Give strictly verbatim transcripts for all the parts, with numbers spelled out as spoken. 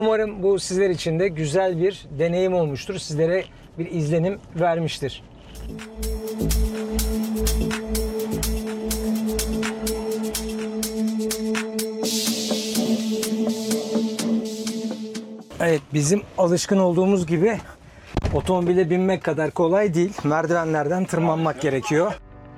Umarım bu sizler için de güzel bir deneyim olmuştur. Sizlere bir izlenim vermiştir. Evet, bizim alışkın olduğumuz gibi otomobile binmek kadar kolay değil. Merdivenlerden tırmanmak gerekiyor.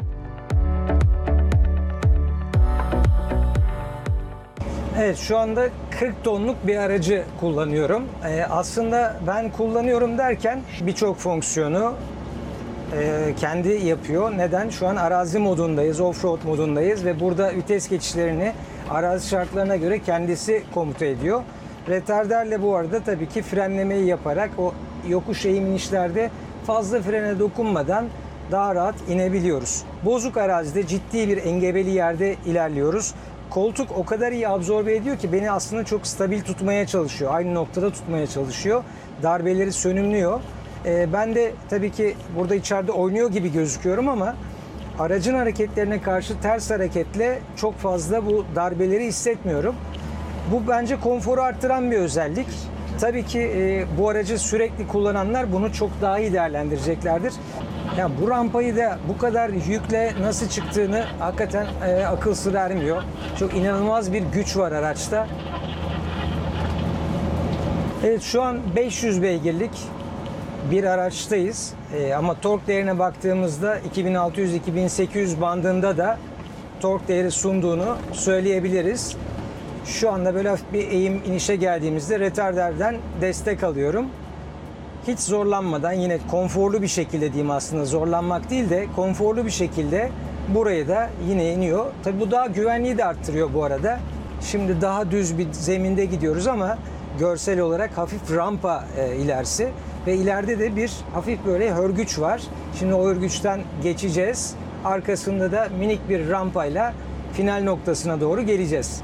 Evet, şu anda kırk tonluk bir aracı kullanıyorum. Ee, aslında ben kullanıyorum derken birçok fonksiyonu e, kendi yapıyor. Neden? Şu an arazi modundayız, off-road modundayız ve burada vites geçişlerini arazi şartlarına göre kendisi komuta ediyor. Retarderle bu arada tabii ki frenlemeyi yaparak o yokuş eğim inişlerde fazla frene dokunmadan daha rahat inebiliyoruz. Bozuk arazide ciddi bir engebeli yerde ilerliyoruz. Koltuk o kadar iyi absorbe ediyor ki beni aslında çok stabil tutmaya çalışıyor. Aynı noktada tutmaya çalışıyor. Darbeleri sönümlüyor. Ee, ben de tabii ki burada içeride oynuyor gibi gözüküyorum ama aracın hareketlerine karşı ters hareketle çok fazla bu darbeleri hissetmiyorum. Bu bence konforu arttıran bir özellik. Tabii ki e, bu aracı sürekli kullananlar bunu çok daha iyi değerlendireceklerdir. Ya bu rampayı da bu kadar yükle nasıl çıktığını hakikaten e, akıl sır ermiyor. Çok inanılmaz bir güç var araçta. Evet, şu an beş yüz beygirlik bir araçtayız. E, ama tork değerine baktığımızda iki bin altı yüz iki bin sekiz yüz bandında da tork değeri sunduğunu söyleyebiliriz. Şu anda böyle hafif bir eğim inişe geldiğimizde retarderden destek alıyorum. Hiç zorlanmadan, yine konforlu bir şekilde diyeyim, aslında zorlanmak değil de konforlu bir şekilde burayı da yine iniyor. Tabii bu daha güvenliği de arttırıyor bu arada. Şimdi daha düz bir zeminde gidiyoruz ama görsel olarak hafif rampa e, ilerisi ve ileride de bir hafif böyle hörgüç var. Şimdi o hörgüçten geçeceğiz. Arkasında da minik bir rampayla final noktasına doğru geleceğiz.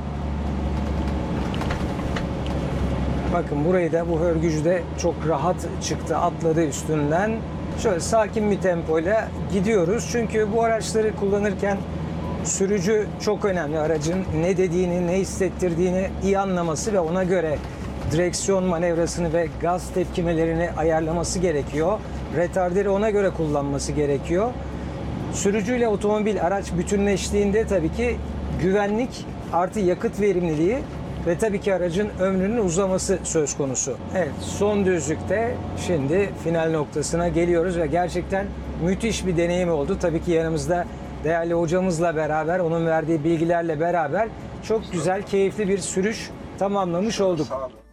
Bakın burayı da bu hörgücde çok rahat çıktı, atladı üstünden. Şöyle sakin bir tempoyla gidiyoruz. Çünkü bu araçları kullanırken sürücü çok önemli. Aracın ne dediğini, ne hissettirdiğini iyi anlaması ve ona göre direksiyon manevrasını ve gaz tepkimelerini ayarlaması gerekiyor. Retarderi ona göre kullanması gerekiyor. Sürücüyle otomobil, araç bütünleştiğinde tabii ki güvenlik artı yakıt verimliliği ve tabii ki aracın ömrünün uzaması söz konusu. Evet, son düzlükte şimdi final noktasına geliyoruz ve gerçekten müthiş bir deneyim oldu. Tabii ki yanımızda değerli hocamızla beraber, onun verdiği bilgilerle beraber çok güzel, keyifli bir sürüş tamamlamış olduk.